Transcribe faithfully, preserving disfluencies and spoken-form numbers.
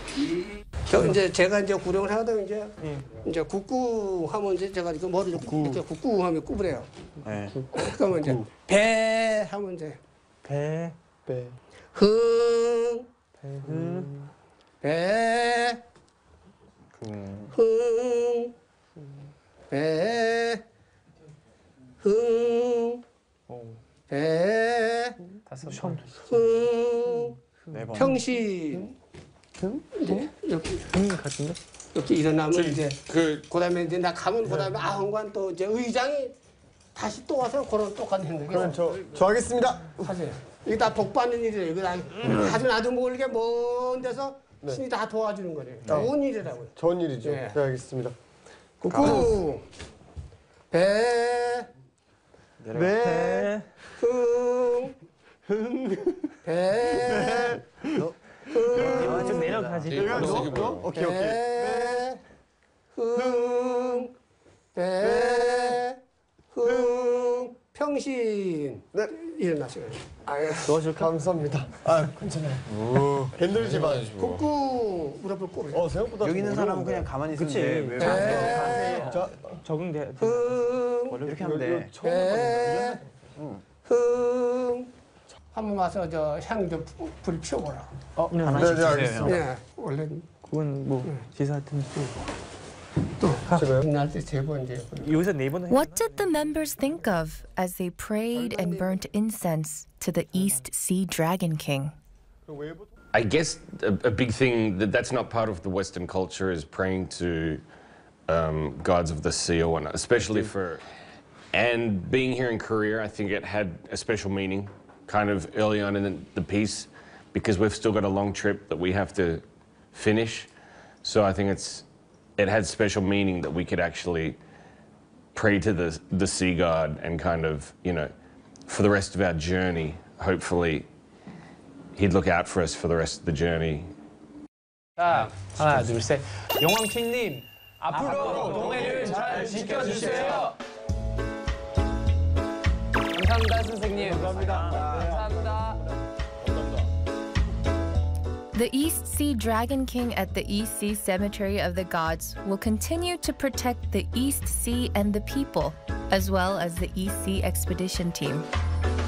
저 이제 제가 이제 구령을 하다 이제 예. 이제 국구 하면 이제 제가 이거 머리를 국구. 이렇게 국구 하면 구부려요. 네. 그러면 이제 배 하면 이제 배, 배, 흥, 배흥, 배, 흥, 배, 흥, 배, 다섯 흥, 네 번. 평신. 흥? 이제 이렇게 흥 같은데? 이렇게 일어나면 저기, 이제 그 그다음에 이제 나 가면 그다음에 아흥관 또 이제 의장이 다시 또 와서 그런 똑같은 행동. 그럼 저, 저 하겠습니다. 하세요. 이게 다 복 받는 일이에요. 이거 다 아주 나도 모르게 먼 데서 네. 신이 다 도와주는 거래요. 좋은 일이라고요. 좋은 일이죠. 네. 네, 알겠습니다. 국구 배, 네. 흥, 흥, 배, 흥, 아, 좀 내려가지. 너, 너? 오케이, 오케이. 배, 흥, 배, 흥, 평신. 네. 일어나세요. 도와줄까? 감사합니다. 아, 괜찮아요. 흔들지 마. 국구 무릎을 꿇어요. 어, 생각보다 여기 있는 사람은 그냥 가만히 있으면 돼. 왜 배, 자, 적응돼. 흥, 이렇게 하면 돼. 배, 흥. 한번 와서 저 향 좀 불 피워보라. 어, 네, 네, 알겠습니다. 예, 원래 그건 뭐 지사할 텐데. 제가요? 끝날 때 세 번 이제. 여기서 네 번. What did the members think of as they prayed and burnt incense to the East Sea Dragon King? I guess a, a big thing that that's not part of the Western culture is praying to um, gods of the sea or whatnot, especially for. And being here in Korea, I think it had a special meaning, kind of early on in the, the piece, because we've still got a long trip that we have to finish. So I think it's it had special meaning that we could actually pray to the the sea god and kind of, you know, for the rest of our journey, hopefully. He'd look out for us for the rest of the journey. 자, 하나, 둘, 셋. 용왕킹님, 앞으로 동해를 잘 지켜주세요. 감사합니다, 선생님. 감사합니다. 감사합니다. The East Sea Dragon King at the East Sea Cemetery of the Gods will continue to protect the East Sea and the people, as well as the East Sea Expedition Team.